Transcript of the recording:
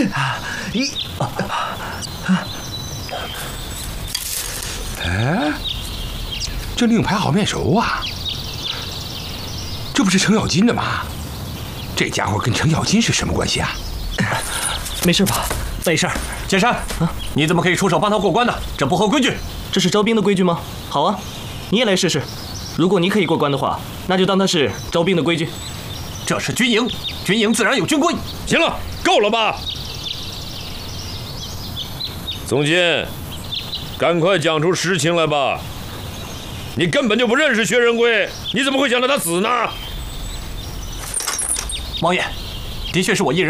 哎，这令牌好面熟啊！这不是程咬金的吗？这家伙跟程咬金是什么关系啊？ 没事吧？ 没事。剑山，你怎么可以出手帮他过关呢？这不合规矩。 这是招兵的规矩吗？好啊，你也来试试。如果你可以过关的话，那就当它是招兵的规矩。 这是军营，军营自然有军规。 行了，够了吧？宗金，赶快讲出实情来吧！你根本就不认识薛仁贵，你怎么会想到他死呢？ 王爷，的确是我一人